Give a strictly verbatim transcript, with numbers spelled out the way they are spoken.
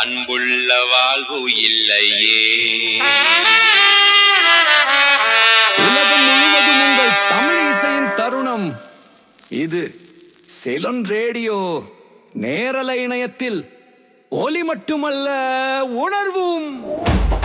அன்புள்ள வாழ்வு இல்லையே. உலகம் முழுவதும் உங்கள் தமிழ் இசையின் தருணம் இது. செலன் ரேடியோ நேரலை இணையத்தில் ஒலி மட்டுமல்ல, உணர்வும்.